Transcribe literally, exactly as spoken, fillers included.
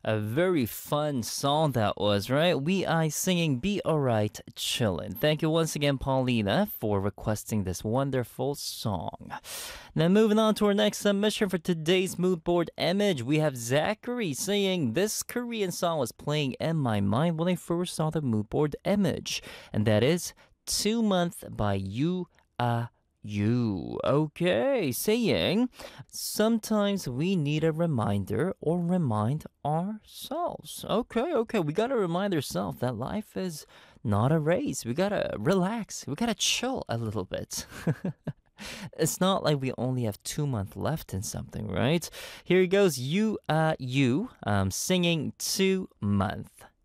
A very fun song that was, right? We I singing Be Alright Chillin'. Thank you once again, Paulina, for requesting this wonderful song. Now, moving on to our next submission for today's mood board image, we have Zachary saying this Korean song was playing in my mind when I first saw the mood board image, and that is Two Month by You Ah You. Okay, saying sometimes we need a reminder or remind ourselves. Okay, okay, we gotta remind ourselves that life is not a race. We gotta relax. We gotta chill a little bit. It's not like we only have two months left in something, right? Here goes you, uh, you, um, singing two month.